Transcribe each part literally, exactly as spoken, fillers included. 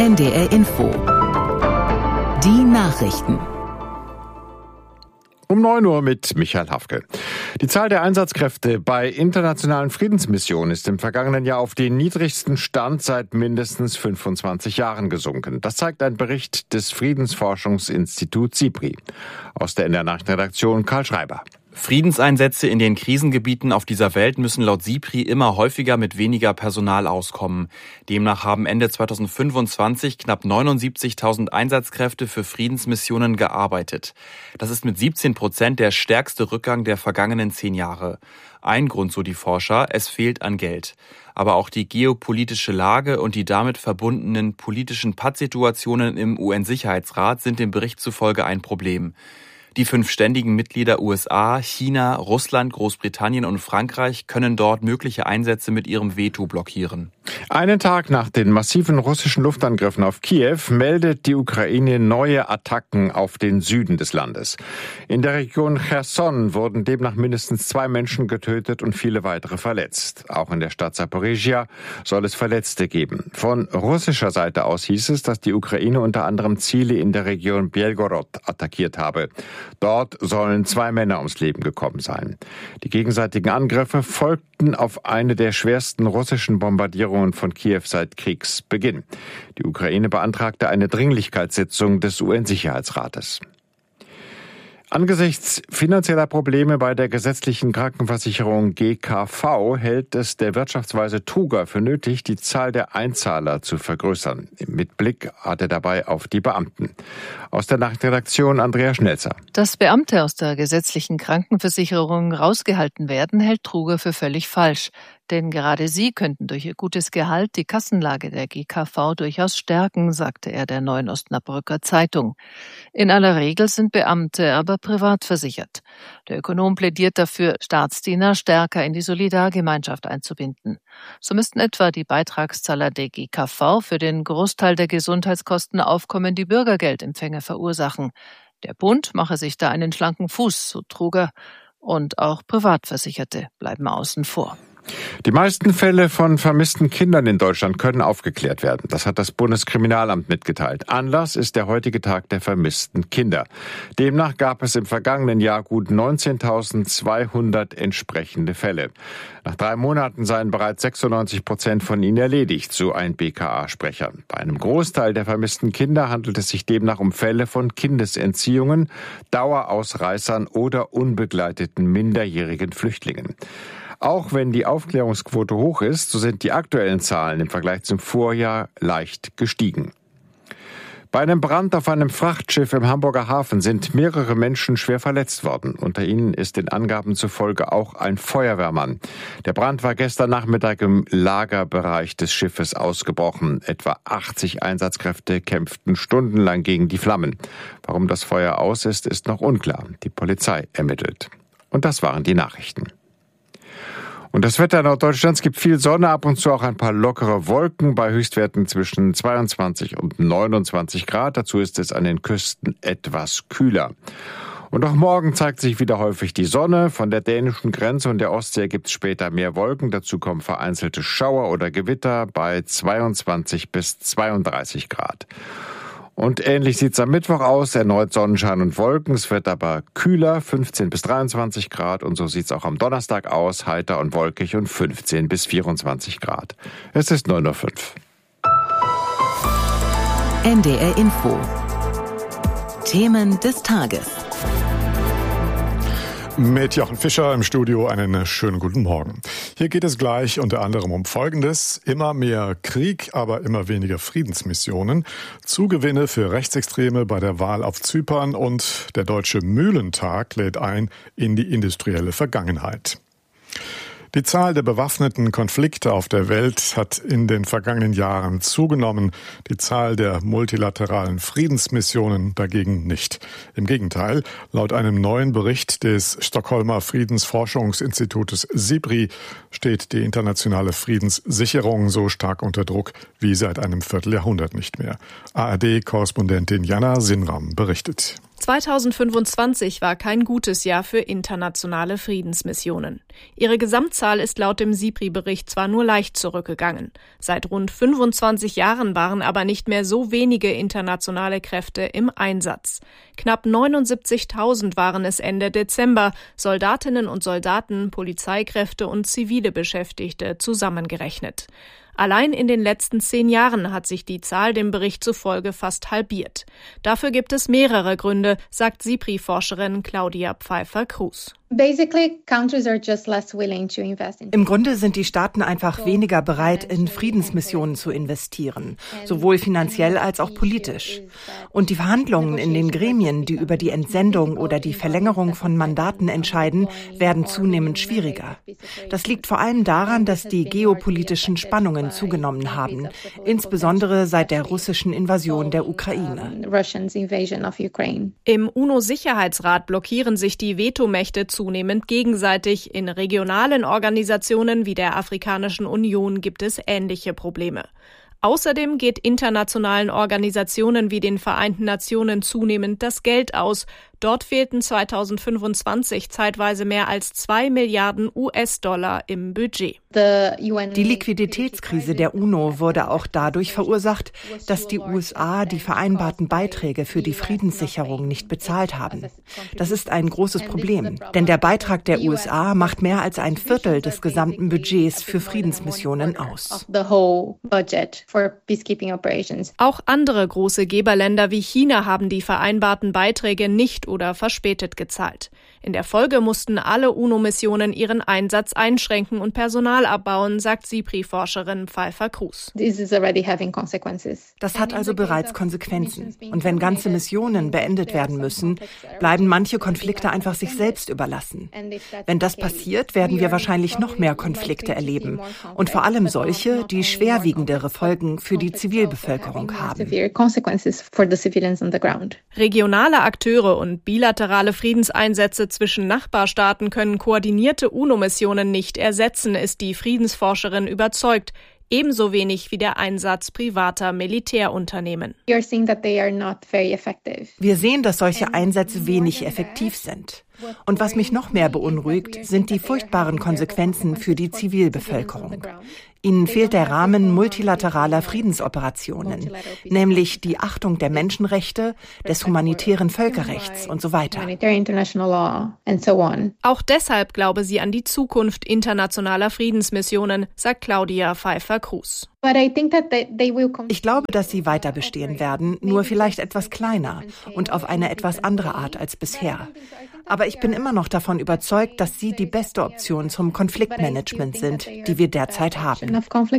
N D R Info. Die Nachrichten. Um neun Uhr mit Michael Hafke. Die Zahl der Einsatzkräfte bei internationalen Friedensmissionen ist im vergangenen Jahr auf den niedrigsten Stand seit mindestens fünfundzwanzig Jahren gesunken. Das zeigt ein Bericht des Friedensforschungsinstituts SIPRI. Aus der N D R-Nachrichtenredaktion Karl Schreiber. Friedenseinsätze in den Krisengebieten auf dieser Welt müssen laut SIPRI immer häufiger mit weniger Personal auskommen. Demnach haben Ende zweitausendfünfundzwanzig knapp neunundsiebzigtausend Einsatzkräfte für Friedensmissionen gearbeitet. Das ist mit siebzehn Prozent der stärkste Rückgang der vergangenen zehn Jahre. Ein Grund, so die Forscher, es fehlt an Geld. Aber auch die geopolitische Lage und die damit verbundenen politischen Pattsituationen im U N-Sicherheitsrat sind dem Bericht zufolge ein Problem. Die fünf ständigen Mitglieder U S A, China, Russland, Großbritannien und Frankreich können dort mögliche Einsätze mit ihrem Veto blockieren. Einen Tag nach den massiven russischen Luftangriffen auf Kiew meldet die Ukraine neue Attacken auf den Süden des Landes. In der Region Cherson wurden demnach mindestens zwei Menschen getötet und viele weitere verletzt. Auch in der Stadt Saporizhia soll es Verletzte geben. Von russischer Seite aus hieß es, dass die Ukraine unter anderem Ziele in der Region Belgorod attackiert habe. Dort sollen zwei Männer ums Leben gekommen sein. Die gegenseitigen Angriffe folgten auf eine der schwersten russischen Bombardierungen von Kiew seit Kriegsbeginn. Die Ukraine beantragte eine Dringlichkeitssitzung des U N-Sicherheitsrates. Angesichts finanzieller Probleme bei der gesetzlichen Krankenversicherung G K V hält es der Wirtschaftsweise Truger für nötig, die Zahl der Einzahler zu vergrößern. Mit Blick hat er dabei auf die Beamten. Aus der Nachrichtenredaktion Andrea Schnelzer. Dass Beamte aus der gesetzlichen Krankenversicherung rausgehalten werden, hält Truger für völlig falsch. Denn gerade sie könnten durch ihr gutes Gehalt die Kassenlage der G K V durchaus stärken, sagte er der Neuen Osnabrücker Zeitung. In aller Regel sind Beamte aber privat versichert. Der Ökonom plädiert dafür, Staatsdiener stärker in die Solidargemeinschaft einzubinden. So müssten etwa die Beitragszahler der G K V für den Großteil der Gesundheitskosten aufkommen, die Bürgergeldempfänger verursachen. Der Bund mache sich da einen schlanken Fuß, so Truger. Und auch Privatversicherte bleiben außen vor. Die meisten Fälle von vermissten Kindern in Deutschland können aufgeklärt werden. Das hat das Bundeskriminalamt mitgeteilt. Anlass ist der heutige Tag der vermissten Kinder. Demnach gab es im vergangenen Jahr gut neunzehntausendzweihundert entsprechende Fälle. Nach drei Monaten seien bereits sechsundneunzig Prozent von ihnen erledigt, so ein B K A-Sprecher. Bei einem Großteil der vermissten Kinder handelt es sich demnach um Fälle von Kindesentziehungen, Dauerausreißern oder unbegleiteten minderjährigen Flüchtlingen. Auch wenn die Aufklärungsquote hoch ist, so sind die aktuellen Zahlen im Vergleich zum Vorjahr leicht gestiegen. Bei einem Brand auf einem Frachtschiff im Hamburger Hafen sind mehrere Menschen schwer verletzt worden. Unter ihnen ist den Angaben zufolge auch ein Feuerwehrmann. Der Brand war gestern Nachmittag im Lagerbereich des Schiffes ausgebrochen. Etwa achtzig Einsatzkräfte kämpften stundenlang gegen die Flammen. Warum das Feuer aus ist, ist noch unklar. Die Polizei ermittelt. Und das waren die Nachrichten. Und das Wetter Norddeutschlands gibt viel Sonne, ab und zu auch ein paar lockere Wolken bei Höchstwerten zwischen zweiundzwanzig und neunundzwanzig Grad. Dazu ist es an den Küsten etwas kühler. Und auch morgen zeigt sich wieder häufig die Sonne. Von der dänischen Grenze und der Ostsee gibt es später mehr Wolken. Dazu kommen vereinzelte Schauer oder Gewitter bei zweiundzwanzig bis zweiunddreißig Grad. Und ähnlich sieht's am Mittwoch aus, erneut Sonnenschein und Wolken. Es wird aber kühler, fünfzehn bis dreiundzwanzig Grad. Und so sieht's auch am Donnerstag aus, heiter und wolkig und fünfzehn bis vierundzwanzig Grad. Es ist neun Uhr fünf. N D R Info. Themen des Tages. Mit Jochen Fischer im Studio einen schönen guten Morgen. Hier geht es gleich unter anderem um Folgendes. Immer mehr Krieg, aber immer weniger Friedensmissionen. Zugewinne für Rechtsextreme bei der Wahl auf Zypern und der Deutsche Mühlentag lädt ein in die industrielle Vergangenheit. Die Zahl der bewaffneten Konflikte auf der Welt hat in den vergangenen Jahren zugenommen, die Zahl der multilateralen Friedensmissionen dagegen nicht. Im Gegenteil, laut einem neuen Bericht des Stockholmer Friedensforschungsinstitutes SIPRI steht die internationale Friedenssicherung so stark unter Druck wie seit einem Vierteljahrhundert nicht mehr. A R D-Korrespondentin Jana Sinram berichtet. zweitausendfünfundzwanzig war kein gutes Jahr für internationale Friedensmissionen. Ihre Gesamtzahl ist laut dem SIPRI-Bericht zwar nur leicht zurückgegangen. Seit rund fünfundzwanzig Jahren waren aber nicht mehr so wenige internationale Kräfte im Einsatz. Knapp neunundsiebzigtausend waren es Ende Dezember, Soldatinnen und Soldaten, Polizeikräfte und zivile Beschäftigte zusammengerechnet. Allein in den letzten zehn Jahren hat sich die Zahl dem Bericht zufolge fast halbiert. Dafür gibt es mehrere Gründe, sagt SIPRI-Forscherin Claudia Pfeiffer-Kruse. Im Grunde sind die Staaten einfach weniger bereit, in Friedensmissionen zu investieren, sowohl finanziell als auch politisch. Und die Verhandlungen in den Gremien, die über die Entsendung oder die Verlängerung von Mandaten entscheiden, werden zunehmend schwieriger. Das liegt vor allem daran, dass die geopolitischen Spannungen zugenommen haben, insbesondere seit der russischen Invasion der Ukraine. Im UNO-Sicherheitsrat blockieren sich die Vetomächte zunehmend gegenseitig. In regionalen Organisationen wie der Afrikanischen Union gibt es ähnliche Probleme. Außerdem geht internationalen Organisationen wie den Vereinten Nationen zunehmend das Geld aus. Dort fehlten zweitausendfünfundzwanzig zeitweise mehr als zwei Milliarden U S-Dollar im Budget. Die Liquiditätskrise der UNO wurde auch dadurch verursacht, dass die U S A die vereinbarten Beiträge für die Friedenssicherung nicht bezahlt haben. Das ist ein großes Problem, denn der Beitrag der U S A macht mehr als ein Viertel des gesamten Budgets für Friedensmissionen aus. Auch andere große Geberländer wie China haben die vereinbarten Beiträge nicht oder verspätet gezahlt. In der Folge mussten alle UNO-Missionen ihren Einsatz einschränken und Personal abbauen, sagt SIPRI-Forscherin Pfeiffer-Kruse. Das hat also bereits Konsequenzen. Und wenn ganze Missionen beendet werden müssen, bleiben manche Konflikte einfach sich selbst überlassen. Wenn das passiert, werden wir wahrscheinlich noch mehr Konflikte erleben. Und vor allem solche, die schwerwiegendere Folgen für die Zivilbevölkerung haben. Regionale Akteure und bilaterale Friedenseinsätze zwischen Nachbarstaaten können koordinierte UNO-Missionen nicht ersetzen, ist die Friedensforscherin überzeugt. Ebenso wenig wie der Einsatz privater Militärunternehmen. Wir sehen, dass solche Einsätze wenig effektiv sind. Und was mich noch mehr beunruhigt, sind die furchtbaren Konsequenzen für die Zivilbevölkerung. Ihnen fehlt der Rahmen multilateraler Friedensoperationen, nämlich die Achtung der Menschenrechte, des humanitären Völkerrechts und so weiter. Auch deshalb glaube sie an die Zukunft internationaler Friedensmissionen, sagt Claudia Pfeiffer-Kruse. Ich glaube, dass sie weiter bestehen werden, nur vielleicht etwas kleiner und auf eine etwas andere Art als bisher. Aber ich bin immer noch davon überzeugt, dass sie die beste Option zum Konfliktmanagement sind, die wir derzeit haben.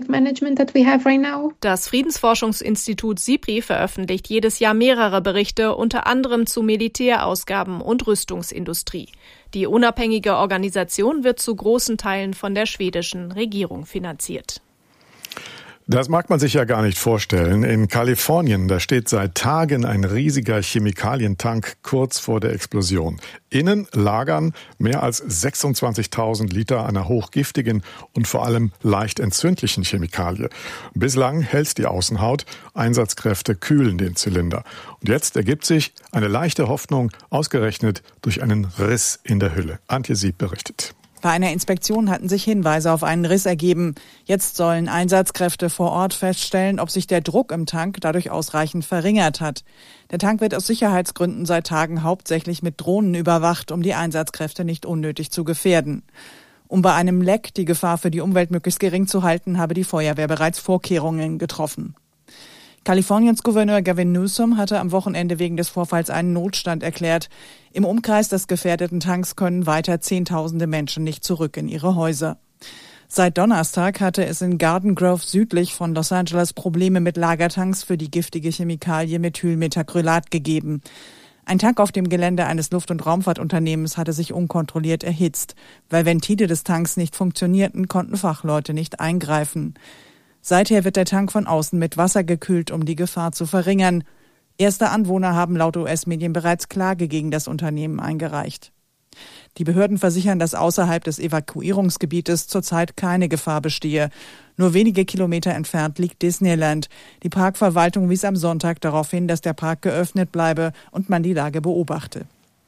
Das Friedensforschungsinstitut SIPRI veröffentlicht jedes Jahr mehrere Berichte, unter anderem zu Militärausgaben und Rüstungsindustrie. Die unabhängige Organisation wird zu großen Teilen von der schwedischen Regierung finanziert. Das mag man sich ja gar nicht vorstellen. In Kalifornien, da steht seit Tagen ein riesiger Chemikalientank kurz vor der Explosion. Innen lagern mehr als sechsundzwanzigtausend Liter einer hochgiftigen und vor allem leicht entzündlichen Chemikalie. Bislang hält die Außenhaut, Einsatzkräfte kühlen den Zylinder. Und jetzt ergibt sich eine leichte Hoffnung, ausgerechnet durch einen Riss in der Hülle. Antje Sieb berichtet. Bei einer Inspektion hatten sich Hinweise auf einen Riss ergeben. Jetzt sollen Einsatzkräfte vor Ort feststellen, ob sich der Druck im Tank dadurch ausreichend verringert hat. Der Tank wird aus Sicherheitsgründen seit Tagen hauptsächlich mit Drohnen überwacht, um die Einsatzkräfte nicht unnötig zu gefährden. Um bei einem Leck die Gefahr für die Umwelt möglichst gering zu halten, habe die Feuerwehr bereits Vorkehrungen getroffen. Kaliforniens Gouverneur Gavin Newsom hatte am Wochenende wegen des Vorfalls einen Notstand erklärt. Im Umkreis des gefährdeten Tanks können weiter Zehntausende Menschen nicht zurück in ihre Häuser. Seit Donnerstag hatte es in Garden Grove südlich von Los Angeles Probleme mit Lagertanks für die giftige Chemikalie Methylmethacrylat gegeben. Ein Tank auf dem Gelände eines Luft- und Raumfahrtunternehmens hatte sich unkontrolliert erhitzt. Weil Ventile des Tanks nicht funktionierten, konnten Fachleute nicht eingreifen. Seither wird der Tank von außen mit Wasser gekühlt, um die Gefahr zu verringern. Erste Anwohner haben laut U S-Medien bereits Klage gegen das Unternehmen eingereicht. Die Behörden versichern, dass außerhalb des Evakuierungsgebietes zurzeit keine Gefahr bestehe. Nur wenige Kilometer entfernt liegt Disneyland. Die Parkverwaltung wies am Sonntag darauf hin, dass der Park geöffnet bleibe und man die Lage beobachte.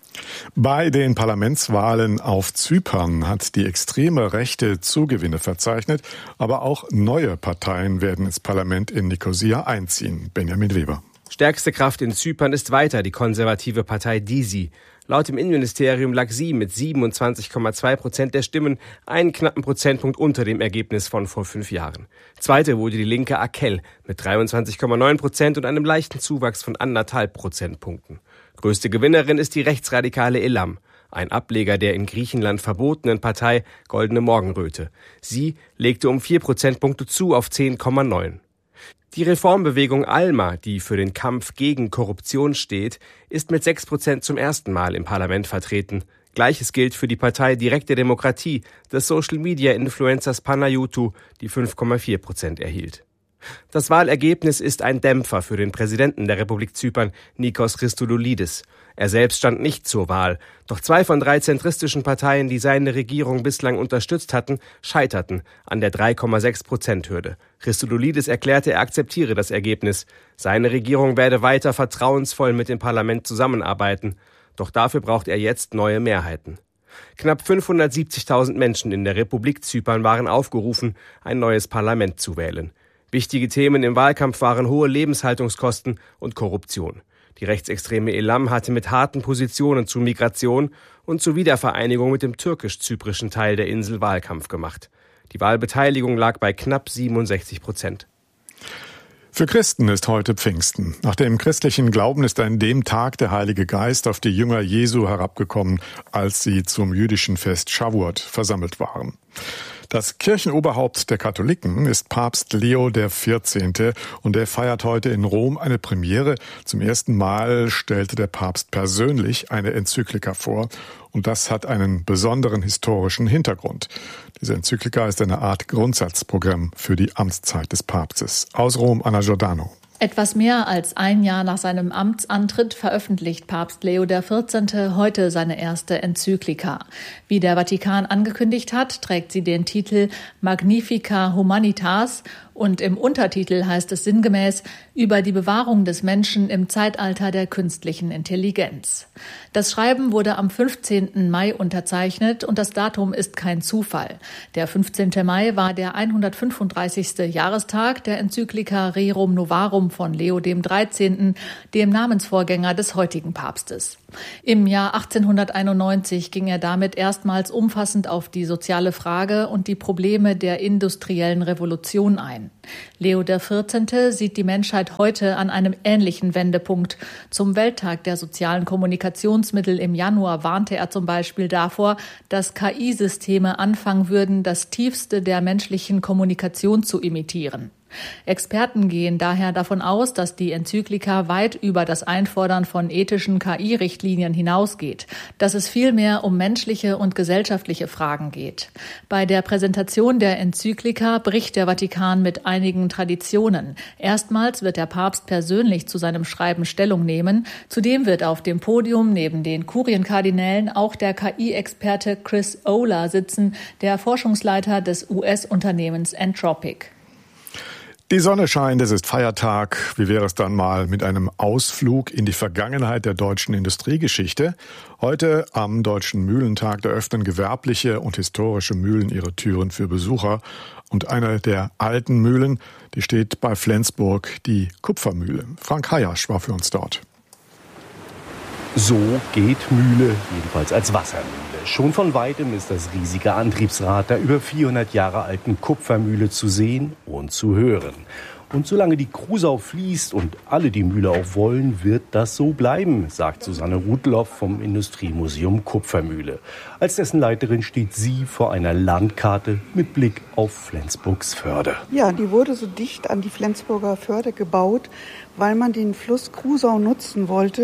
Bei den Parlamentswahlen auf Zypern hat die extreme Rechte Zugewinne verzeichnet, aber auch neue Parteien werden ins Parlament in Nikosia einziehen. Benjamin Weber. Stärkste Kraft in Zypern ist weiter die konservative Partei DİSİ. Laut dem Innenministerium lag sie mit siebenundzwanzig Komma zwei Prozent der Stimmen einen knappen Prozentpunkt unter dem Ergebnis von vor fünf Jahren. Zweite wurde die linke AKEL mit dreiundzwanzig Komma neun Prozent und einem leichten Zuwachs von anderthalb Prozentpunkten. Größte Gewinnerin ist die rechtsradikale Elam, ein Ableger der in Griechenland verbotenen Partei Goldene Morgenröte. Sie legte um vier Prozentpunkte zu auf zehn Komma neun. Die Reformbewegung ALMA, die für den Kampf gegen Korruption steht, ist mit sechs Prozent zum ersten Mal im Parlament vertreten. Gleiches gilt für die Partei Direkte Demokratie des Social-Media-Influencers Panayiotou, die fünf Komma vier Prozent erhielt. Das Wahlergebnis ist ein Dämpfer für den Präsidenten der Republik Zypern, Nikos Christodoulidis. Er selbst stand nicht zur Wahl, doch zwei von drei zentristischen Parteien, die seine Regierung bislang unterstützt hatten, scheiterten an der drei Komma sechs Prozent Hürde. Christodoulidis erklärte, er akzeptiere das Ergebnis. Seine Regierung werde weiter vertrauensvoll mit dem Parlament zusammenarbeiten. Doch dafür braucht er jetzt neue Mehrheiten. Knapp fünfhundertsiebzigtausend Menschen in der Republik Zypern waren aufgerufen, ein neues Parlament zu wählen. Wichtige Themen im Wahlkampf waren hohe Lebenshaltungskosten und Korruption. Die rechtsextreme Elam hatte mit harten Positionen zu Migration und zur Wiedervereinigung mit dem türkisch-zyprischen Teil der Insel Wahlkampf gemacht. Die Wahlbeteiligung lag bei knapp siebenundsechzig Prozent. Für Christen ist heute Pfingsten. Nach dem christlichen Glauben ist an dem Tag der Heilige Geist auf die Jünger Jesu herabgekommen, als sie zum jüdischen Fest Shavuot versammelt waren. Das Kirchenoberhaupt der Katholiken ist Papst Leo der vierzehnte und er feiert heute in Rom eine Premiere. Zum ersten Mal stellte der Papst persönlich eine Enzyklika vor und das hat einen besonderen historischen Hintergrund. Diese Enzyklika ist eine Art Grundsatzprogramm für die Amtszeit des Papstes. Aus Rom, Anna Giordano. Etwas mehr als ein Jahr nach seinem Amtsantritt veröffentlicht Papst Leo der vierzehnte heute seine erste Enzyklika. Wie der Vatikan angekündigt hat, trägt sie den Titel Magnificat Humanitas und im Untertitel heißt es sinngemäß über die Bewahrung des Menschen im Zeitalter der künstlichen Intelligenz. Das Schreiben wurde am fünfzehnten Mai unterzeichnet und das Datum ist kein Zufall. Der fünfzehnte Mai war der hundertfünfunddreißigste Jahrestag der Enzyklika Rerum Novarum von Leo dem dreizehnten, dem Namensvorgänger des heutigen Papstes. Im Jahr achtzehnhunderteinundneunzig ging er damit erstmals umfassend auf die soziale Frage und die Probleme der industriellen Revolution ein. Leo der vierzehnte sieht die Menschheit heute an einem ähnlichen Wendepunkt. Zum Welttag der sozialen Kommunikationsmittel im Januar warnte er zum Beispiel davor, dass K I-Systeme anfangen würden, das Tiefste der menschlichen Kommunikation zu imitieren. Experten gehen daher davon aus, dass die Enzyklika weit über das Einfordern von ethischen K I-Richtlinien hinausgeht, dass es vielmehr um menschliche und gesellschaftliche Fragen geht. Bei der Präsentation der Enzyklika bricht der Vatikan mit einigen Traditionen. Erstmals wird der Papst persönlich zu seinem Schreiben Stellung nehmen. Zudem wird auf dem Podium neben den Kurienkardinälen auch der K I-Experte Chris Olah sitzen, der Forschungsleiter des U S-Unternehmens Anthropic. Die Sonne scheint, es ist Feiertag. Wie wäre es dann mal mit einem Ausflug in die Vergangenheit der deutschen Industriegeschichte? Heute am Deutschen Mühlentag eröffnen gewerbliche und historische Mühlen ihre Türen für Besucher. Und eine der alten Mühlen, die steht bei Flensburg, die Kupfermühle. Frank Hayasch war für uns dort. So geht Mühle, jedenfalls als Wassermühle. Schon von weitem ist das riesige Antriebsrad der über vierhundert Jahre alten Kupfermühle zu sehen und zu hören. Und solange die Krusau fließt und alle die Mühle auch wollen, wird das so bleiben, sagt Susanne Rudloff vom Industriemuseum Kupfermühle. Als dessen Leiterin steht sie vor einer Landkarte mit Blick auf Flensburgs Förde. Ja, die wurde so dicht an die Flensburger Förde gebaut, weil man den Fluss Krusau nutzen wollte,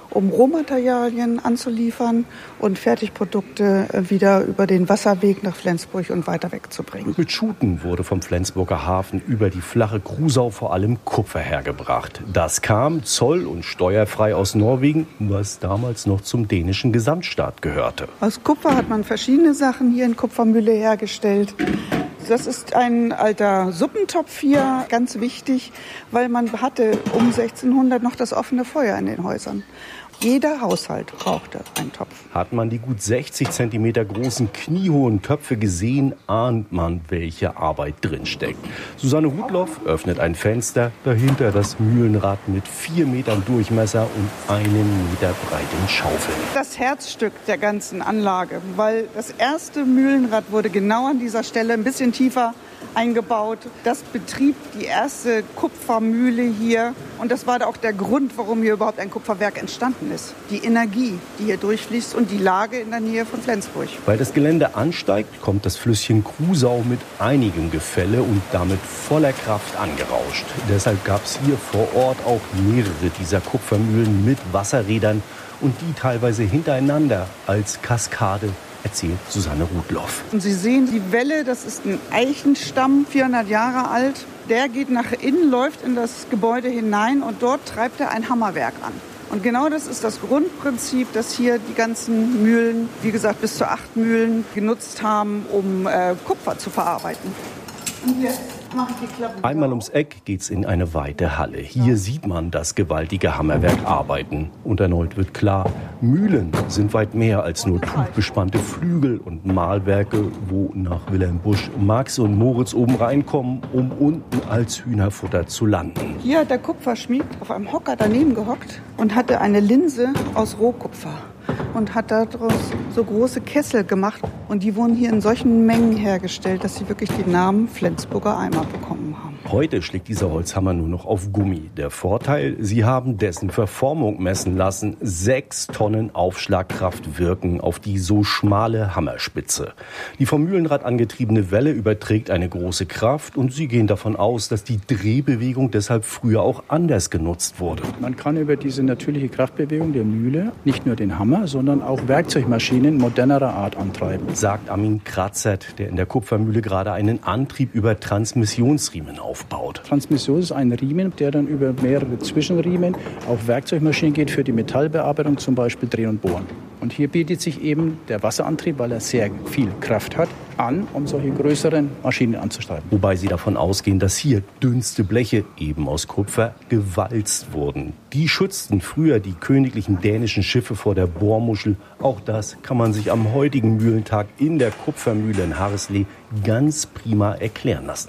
um Rohmaterialien anzuliefern und Fertigprodukte wieder über den Wasserweg nach Flensburg und weiter wegzubringen. Mit Schuten wurde vom Flensburger Hafen über die flache Krusau vor allem Kupfer hergebracht. Das kam zoll- und steuerfrei aus Norwegen, was damals noch zum dänischen Gesamtstaat gehörte. Aus Kupfer hat man verschiedene Sachen hier in Kupfermühle hergestellt. Das ist ein alter Suppentopf hier, ganz wichtig, weil man hatte um sechzehnhundert noch das offene Feuer in den Häusern. Jeder Haushalt brauchte einen Topf. Hat man die gut sechzig Zentimeter großen, kniehohen Töpfe gesehen, ahnt man, welche Arbeit drinsteckt. Susanne Rudloff öffnet ein Fenster, dahinter das Mühlenrad mit vier Metern Durchmesser und einen Meter breiten Schaufeln. Das Herzstück der ganzen Anlage, weil das erste Mühlenrad wurde genau an dieser Stelle ein bisschen tiefer eingebaut. Das betrieb die erste Kupfermühle hier und das war auch der Grund, warum hier überhaupt ein Kupferwerk entstanden ist. Die Energie, die hier durchfließt und die Lage in der Nähe von Flensburg. Weil das Gelände ansteigt, kommt das Flüsschen Krusau mit einigem Gefälle und damit voller Kraft angerauscht. Deshalb gab es hier vor Ort auch mehrere dieser Kupfermühlen mit Wasserrädern und die teilweise hintereinander als Kaskade, erzählt Susanne Rudloff. Und Sie sehen die Welle, das ist ein Eichenstamm, vierhundert Jahre alt. Der geht nach innen, läuft in das Gebäude hinein und dort treibt er ein Hammerwerk an. Und genau das ist das Grundprinzip, das hier die ganzen Mühlen, wie gesagt bis zu acht Mühlen, genutzt haben, um äh, Kupfer zu verarbeiten. Und jetzt mache ich die Klappe. Einmal ums Eck geht's in eine weite Halle. Hier sieht man das gewaltige Hammerwerk arbeiten. Und erneut wird klar, Mühlen sind weit mehr als nur tuchbespannte Flügel und Mahlwerke, wo nach Wilhelm Busch Max und Moritz oben reinkommen, um unten als Hühnerfutter zu landen. Hier hat der Kupferschmied auf einem Hocker daneben gehockt und hatte eine Linse aus Rohkupfer und hat daraus so große Kessel gemacht. Und die wurden hier in solchen Mengen hergestellt, dass sie wirklich den Namen Flensburger Eimer bekommen haben. Heute schlägt dieser Holzhammer nur noch auf Gummi. Der Vorteil, sie haben dessen Verformung messen lassen. Sechs Tonnen Aufschlagkraft wirken auf die so schmale Hammerspitze. Die vom Mühlenrad angetriebene Welle überträgt eine große Kraft und sie gehen davon aus, dass die Drehbewegung deshalb früher auch anders genutzt wurde. Man kann über diese natürliche Kraftbewegung der Mühle nicht nur den Hammer, sondern auch Werkzeugmaschinen modernerer Art antreiben. Sagt Armin Kratzert, der in der Kupfermühle gerade einen Antrieb über Transmissionsriemen aufbaut. Transmission ist ein Riemen, der dann über mehrere Zwischenriemen auf Werkzeugmaschinen geht für die Metallbearbeitung, zum Beispiel Drehen und Bohren. Und hier bietet sich eben der Wasserantrieb, weil er sehr viel Kraft hat, an, um solche größeren Maschinen anzustreiben. Wobei sie davon ausgehen, dass hier dünnste Bleche, eben aus Kupfer, gewalzt wurden. Die schützten früher die königlichen dänischen Schiffe vor der Bohrmuschel. Auch das kann man sich am heutigen Mühlentag in der Kupfermühle in Hareslee ganz prima erklären lassen.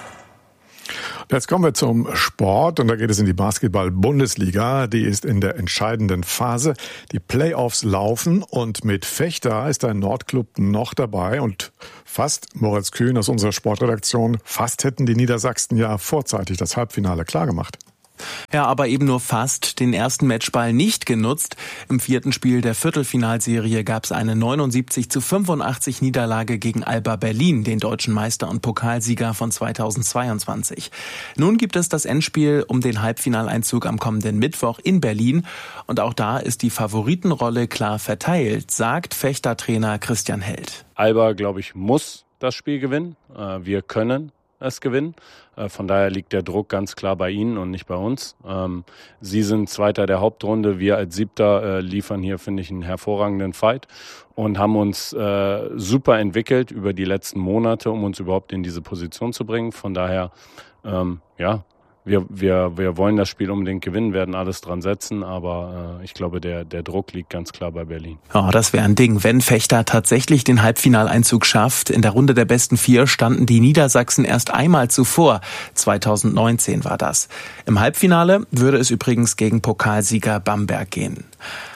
Jetzt kommen wir zum Sport und da geht es in die Basketball-Bundesliga. Die ist in der entscheidenden Phase. Die Playoffs laufen und mit Vechta ist ein Nordclub noch dabei und fast, Moritz Kühn aus unserer Sportredaktion, fast hätten die Niedersachsen ja vorzeitig das Halbfinale klargemacht. Ja, aber eben nur fast den ersten Matchball nicht genutzt. Im vierten Spiel der Viertelfinalserie gab es eine neunundsiebzig zu fünfundachtzig Niederlage gegen Alba Berlin, den deutschen Meister und Pokalsieger von zweitausendzweiundzwanzig. Nun gibt es das Endspiel um den Halbfinaleinzug am kommenden Mittwoch in Berlin. Und auch da ist die Favoritenrolle klar verteilt, sagt Vechta-Trainer Christian Held. Alba, glaube ich, muss das Spiel gewinnen. Wir können es gewinnen. Von daher liegt der Druck ganz klar bei Ihnen und nicht bei uns. Sie sind Zweiter der Hauptrunde. Wir als Siebter liefern hier, finde ich, einen hervorragenden Fight und haben uns super entwickelt über die letzten Monate, um uns überhaupt in diese Position zu bringen. Von daher, ja, Wir, wir, wir wollen das Spiel unbedingt gewinnen, werden alles dran setzen, aber äh, ich glaube, der, der Druck liegt ganz klar bei Berlin. Ja, das wäre ein Ding, wenn Vechta tatsächlich den Halbfinaleinzug schafft. In der Runde der besten vier standen die Niedersachsen erst einmal zuvor. zweitausendneunzehn war das. Im Halbfinale würde es übrigens gegen Pokalsieger Bamberg gehen.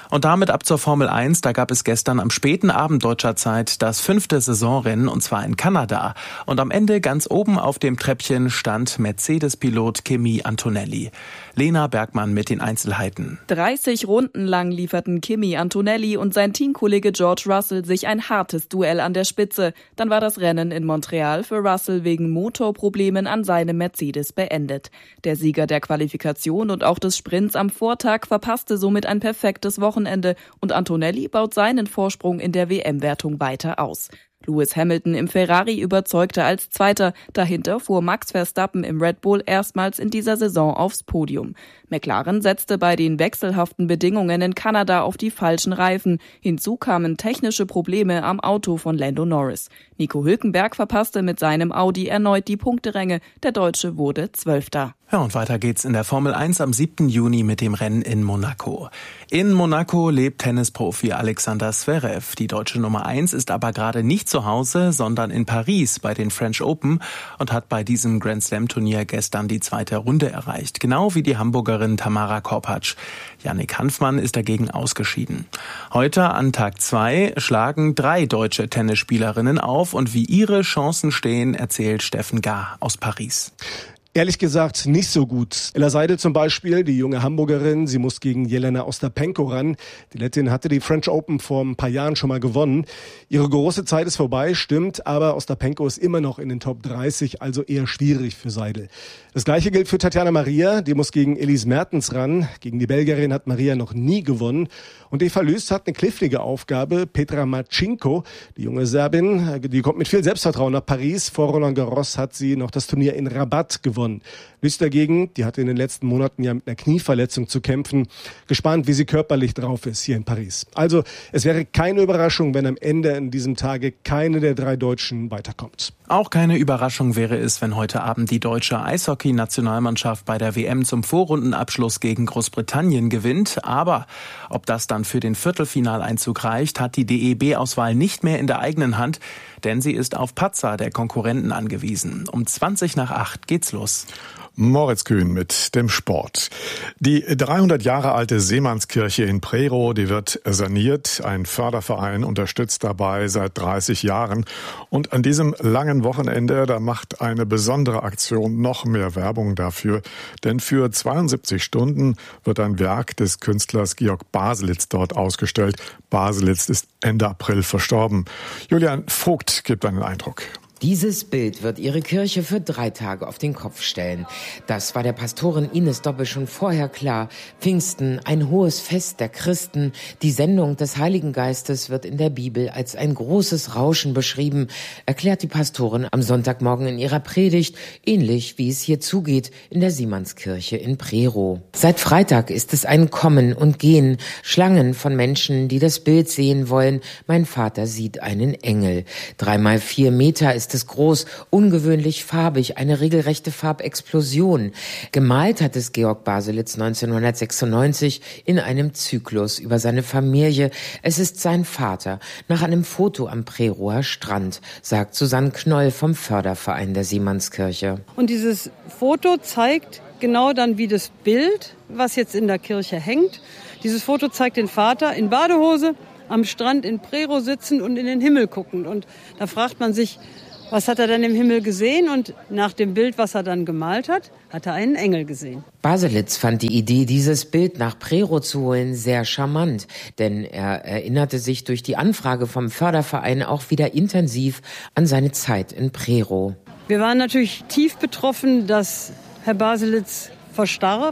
Und damit ab zur Formel eins. Da gab es gestern am späten Abend deutscher Zeit das fünfte Saisonrennen, und zwar in Kanada. Und am Ende ganz oben auf dem Treppchen stand Mercedes-Pilot Kimi Antonelli. Lena Bergmann mit den Einzelheiten. dreißig Runden lang lieferten Kimi Antonelli und sein Teamkollege George Russell sich ein hartes Duell an der Spitze. Dann war das Rennen in Montreal für Russell wegen Motorproblemen an seinem Mercedes beendet. Der Sieger der Qualifikation und auch des Sprints am Vortag verpasste somit ein perfektes Wochenende und Antonelli baut seinen Vorsprung in der W M-Wertung weiter aus. Lewis Hamilton im Ferrari überzeugte als Zweiter. Dahinter fuhr Max Verstappen im Red Bull erstmals in dieser Saison aufs Podium. McLaren setzte bei den wechselhaften Bedingungen in Kanada auf die falschen Reifen. Hinzu kamen technische Probleme am Auto von Lando Norris. Nico Hülkenberg verpasste mit seinem Audi erneut die Punkteränge. Der Deutsche wurde Zwölfter. Ja, und weiter geht's in der Formel eins am siebten Juni mit dem Rennen in Monaco. In Monaco lebt Tennisprofi Alexander Zverev. Die deutsche Nummer eins ist aber gerade nicht zu Hause, sondern in Paris bei den French Open und hat bei diesem Grand Slam Turnier gestern die zweite Runde erreicht. Genau wie die Hamburgerin Tamara Korpatsch. Jannik Hanfmann ist dagegen ausgeschieden. Heute an Tag zwei schlagen drei deutsche Tennisspielerinnen auf und wie ihre Chancen stehen, erzählt Steffen Gahr aus Paris. Ehrlich gesagt nicht so gut. Ella Seidel zum Beispiel, die junge Hamburgerin, sie muss gegen Jelena Ostapenko ran. Die Lettin hatte die French Open vor ein paar Jahren schon mal gewonnen. Ihre große Zeit ist vorbei, stimmt, aber Ostapenko ist immer noch in den Top dreißig, also eher schwierig für Seidel. Das Gleiche gilt für Tatjana Maria, die muss gegen Elise Mertens ran. Gegen die Belgierin hat Maria noch nie gewonnen. Und Eva Lüß hat eine knifflige Aufgabe. Petra Marcinko, die junge Serbin, die kommt mit viel Selbstvertrauen nach Paris. Vor Roland Garros hat sie noch das Turnier in Rabat gewonnen. Lüß dagegen, die hatte in den letzten Monaten ja mit einer Knieverletzung zu kämpfen. Gespannt, wie sie körperlich drauf ist hier in Paris. Also, es wäre keine Überraschung, wenn am Ende in diesem Tage keine der drei Deutschen weiterkommt. Auch keine Überraschung wäre es, wenn heute Abend die deutsche Eishockey-Nationalmannschaft bei der W M zum Vorrundenabschluss gegen Großbritannien gewinnt. Aber ob das dann für den Viertelfinaleinzug reicht, hat die D E B-Auswahl nicht mehr in der eigenen Hand, denn sie ist auf Patzer der Konkurrenten angewiesen. Um zwanzig nach acht geht's los. Moritz Kühn mit dem Sport. Die dreihundert Jahre alte Seemannskirche in Prerow, die wird saniert. Ein Förderverein unterstützt dabei seit dreißig Jahren. Und an diesem langen Wochenende, da macht eine besondere Aktion noch mehr Werbung dafür. Denn für zweiundsiebzig Stunden wird ein Werk des Künstlers Georg Baselitz dort ausgestellt. Baselitz ist Ende April verstorben. Julian Vogt gibt einen Eindruck. Dieses Bild wird ihre Kirche für drei Tage auf den Kopf stellen. Das war der Pastorin Ines Doppel schon vorher klar. Pfingsten, ein hohes Fest der Christen. Die Sendung des Heiligen Geistes wird in der Bibel als ein großes Rauschen beschrieben, erklärt die Pastorin am Sonntagmorgen in ihrer Predigt, ähnlich wie es hier zugeht in der Siemannskirche in Prerow. Seit Freitag ist es ein Kommen und Gehen, Schlangen von Menschen, die das Bild sehen wollen. Mein Vater sieht einen Engel. Dreimal vier Meter ist es groß, ungewöhnlich farbig, eine regelrechte Farbexplosion. Gemalt hat es Georg Baselitz neunzehnhundertsechsundneunzig in einem Zyklus über seine Familie. Es ist sein Vater, nach einem Foto am Prerower Strand, sagt Susanne Knoll vom Förderverein der Siemannskirche. Und dieses Foto zeigt genau dann wie das Bild, was jetzt in der Kirche hängt. Dieses Foto zeigt den Vater in Badehose am Strand in Prerow sitzend und in den Himmel guckend. Und da fragt man sich, was hat er denn im Himmel gesehen? Und nach dem Bild, was er dann gemalt hat, hat er einen Engel gesehen. Baselitz fand die Idee, dieses Bild nach Prerow zu holen, sehr charmant. Denn er erinnerte sich durch die Anfrage vom Förderverein auch wieder intensiv an seine Zeit in Prerow. Wir waren natürlich tief betroffen, dass Herr Baselitz verstarb.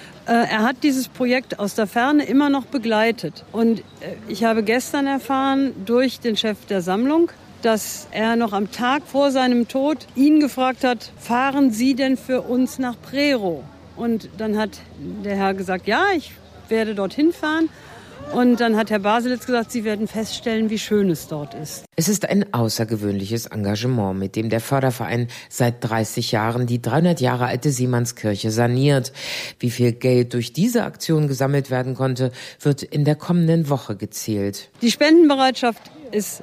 Er hat dieses Projekt aus der Ferne immer noch begleitet. Und ich habe gestern erfahren durch den Chef der Sammlung, dass er noch am Tag vor seinem Tod ihn gefragt hat, fahren Sie denn für uns nach Prerow? Und dann hat der Herr gesagt, ja, ich werde dorthin fahren. Und dann hat Herr Baselitz gesagt, Sie werden feststellen, wie schön es dort ist. Es ist ein außergewöhnliches Engagement, mit dem der Förderverein seit dreißig Jahren die dreihundert Jahre alte Siemannskirche saniert. Wie viel Geld durch diese Aktion gesammelt werden konnte, wird in der kommenden Woche gezählt. Die Spendenbereitschaft ist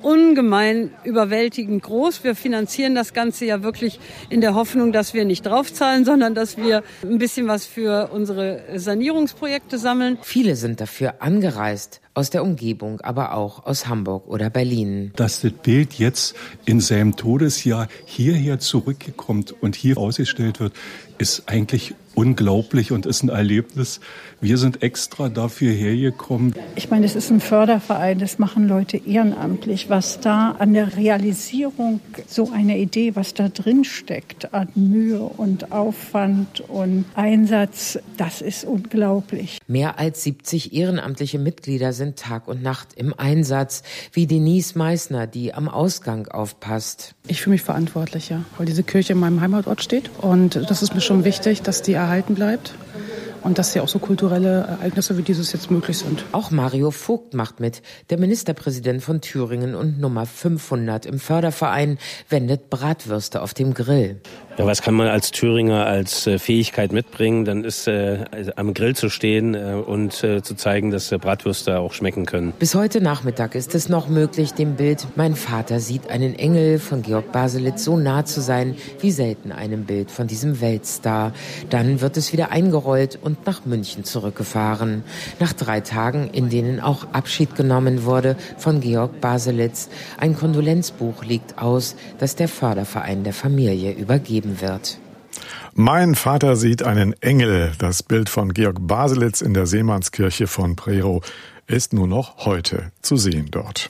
ungemein überwältigend groß. Wir finanzieren das Ganze ja wirklich in der Hoffnung, dass wir nicht draufzahlen, sondern dass wir ein bisschen was für unsere Sanierungsprojekte sammeln. Viele sind dafür angereist, aus der Umgebung, aber auch aus Hamburg oder Berlin. Dass das Bild jetzt in seinem Todesjahr hierher zurückkommt und hier ausgestellt wird, ist eigentlich unglaublich und ist ein Erlebnis. Wir sind extra dafür hergekommen. Ich meine, es ist ein Förderverein, das machen Leute ehrenamtlich. Was da an der Realisierung so einer Idee, was da drin steckt, an Mühe und Aufwand und Einsatz, das ist unglaublich. Mehr als siebzig ehrenamtliche Mitglieder sind Tag und Nacht im Einsatz, wie Denise Meissner, die am Ausgang aufpasst. Ich fühle mich verantwortlich, ja, weil diese Kirche in meinem Heimatort steht. Und das ist mir schon wichtig, dass die erhalten bleibt. Und dass ja auch so kulturelle Ereignisse wie dieses jetzt möglich sind. Auch Mario Vogt macht mit. Der Ministerpräsident von Thüringen und Nummer fünfhundert im Förderverein wendet Bratwürste auf dem Grill. Ja, was kann man als Thüringer als äh, Fähigkeit mitbringen? Dann ist äh, am Grill zu stehen äh, und äh, zu zeigen, dass äh, Bratwürste auch schmecken können. Bis heute Nachmittag ist es noch möglich, dem Bild "Mein Vater sieht einen Engel" von Georg Baselitz so nah zu sein wie selten einem Bild von diesem Weltstar. Dann wird es wieder eingerollt und nach München zurückgefahren. Nach drei Tagen, in denen auch Abschied genommen wurde von Georg Baselitz. Ein Kondolenzbuch liegt aus, das der Förderverein der Familie übergeben wird. Mein Vater sieht einen Engel. Das Bild von Georg Baselitz in der Seemannskirche von Prerow ist nur noch heute zu sehen dort.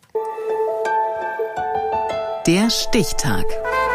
Der Stichtag.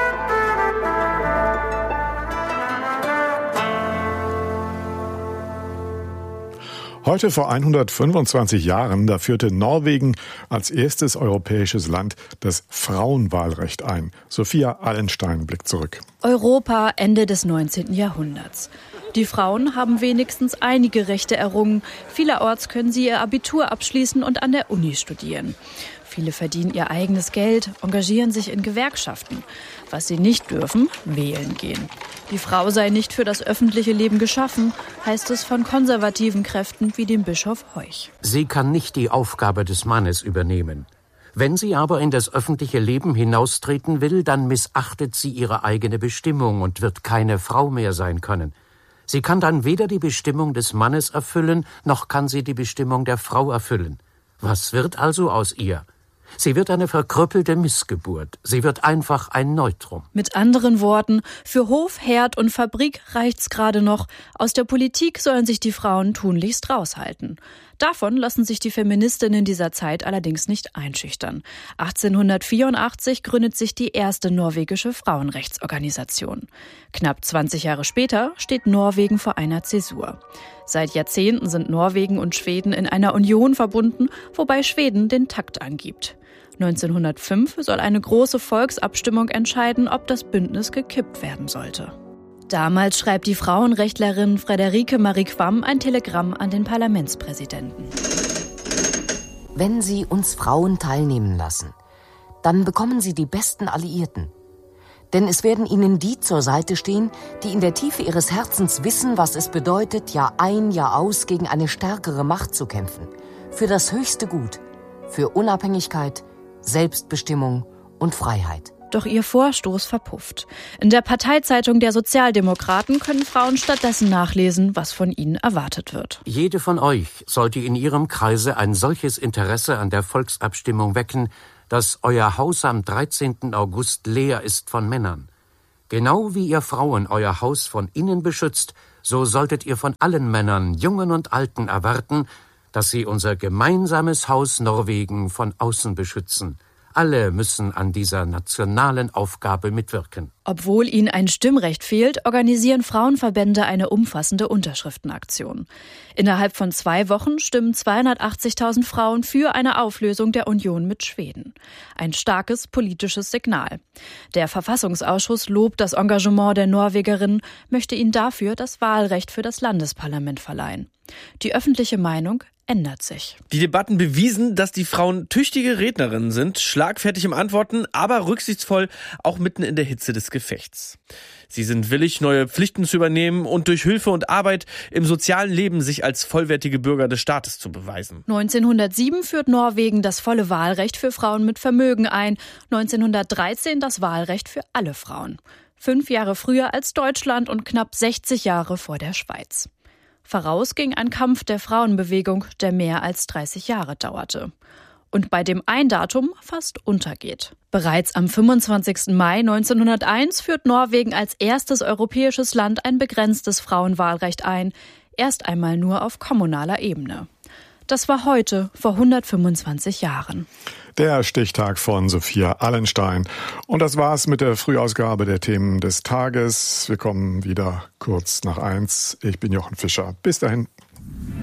Heute vor hundertfünfundzwanzig Jahren, da führte Norwegen als erstes europäisches Land das Frauenwahlrecht ein. Sophia Allenstein blickt zurück. Europa Ende des neunzehnten Jahrhunderts. Die Frauen haben wenigstens einige Rechte errungen. Vielerorts können sie ihr Abitur abschließen und an der Uni studieren. Viele verdienen ihr eigenes Geld, engagieren sich in Gewerkschaften. Was sie nicht dürfen, wählen gehen. Die Frau sei nicht für das öffentliche Leben geschaffen, heißt es von konservativen Kräften wie dem Bischof Heuch. Sie kann nicht die Aufgabe des Mannes übernehmen. Wenn sie aber in das öffentliche Leben hinaustreten will, dann missachtet sie ihre eigene Bestimmung und wird keine Frau mehr sein können. Sie kann dann weder die Bestimmung des Mannes erfüllen, noch kann sie die Bestimmung der Frau erfüllen. Was wird also aus ihr? Sie wird eine verkrüppelte Missgeburt. Sie wird einfach ein Neutrum. Mit anderen Worten, für Hof, Herd und Fabrik reicht's gerade noch. Aus der Politik sollen sich die Frauen tunlichst raushalten. Davon lassen sich die Feministinnen dieser Zeit allerdings nicht einschüchtern. achtzehnhundertvierundachtzig gründet sich die erste norwegische Frauenrechtsorganisation. Knapp zwanzig Jahre später steht Norwegen vor einer Zäsur. Seit Jahrzehnten sind Norwegen und Schweden in einer Union verbunden, wobei Schweden den Takt angibt. neunzehnhundertfünf soll eine große Volksabstimmung entscheiden, ob das Bündnis gekippt werden sollte. Damals schreibt die Frauenrechtlerin Friederike Marie Quam ein Telegramm an den Parlamentspräsidenten. Wenn Sie uns Frauen teilnehmen lassen, dann bekommen Sie die besten Alliierten. Denn es werden Ihnen die zur Seite stehen, die in der Tiefe ihres Herzens wissen, was es bedeutet, Jahr ein, Jahr aus gegen eine stärkere Macht zu kämpfen. Für das höchste Gut, für Unabhängigkeit, Selbstbestimmung und Freiheit. Doch ihr Vorstoß verpufft. In der Parteizeitung der Sozialdemokraten können Frauen stattdessen nachlesen, was von ihnen erwartet wird. Jede von euch sollte in ihrem Kreise ein solches Interesse an der Volksabstimmung wecken, dass euer Haus am dreizehnten August leer ist von Männern. Genau wie ihr Frauen euer Haus von innen beschützt, so solltet ihr von allen Männern, Jungen und Alten, erwarten, dass sie unser gemeinsames Haus Norwegen von außen beschützen. Alle müssen an dieser nationalen Aufgabe mitwirken. Obwohl ihnen ein Stimmrecht fehlt, organisieren Frauenverbände eine umfassende Unterschriftenaktion. Innerhalb von zwei Wochen stimmen zweihundertachtzigtausend Frauen für eine Auflösung der Union mit Schweden. Ein starkes politisches Signal. Der Verfassungsausschuss lobt das Engagement der Norwegerinnen, möchte ihnen dafür das Wahlrecht für das Landesparlament verleihen. Die öffentliche Meinung ändert sich. Die Debatten bewiesen, dass die Frauen tüchtige Rednerinnen sind, schlagfertig im Antworten, aber rücksichtsvoll auch mitten in der Hitze des Gefechts. Sie sind willig, neue Pflichten zu übernehmen und durch Hilfe und Arbeit im sozialen Leben sich als vollwertige Bürger des Staates zu beweisen. neunzehnhundertsieben führt Norwegen das volle Wahlrecht für Frauen mit Vermögen ein, neunzehnhundertdreizehn das Wahlrecht für alle Frauen. Fünf Jahre früher als Deutschland und knapp sechzig Jahre vor der Schweiz. Voraus ging ein Kampf der Frauenbewegung, der mehr als dreißig Jahre dauerte. Und bei dem ein Datum fast untergeht. Bereits am fünfundzwanzigsten Mai neunzehnhunderteins führt Norwegen als erstes europäisches Land ein begrenztes Frauenwahlrecht ein, erst einmal nur auf kommunaler Ebene. Das war heute, vor hundertfünfundzwanzig Jahren. Der Stichtag von Sophia Allenstein. Und das war's mit der Frühausgabe der Themen des Tages. Wir kommen wieder kurz nach eins. Ich bin Jochen Fischer. Bis dahin.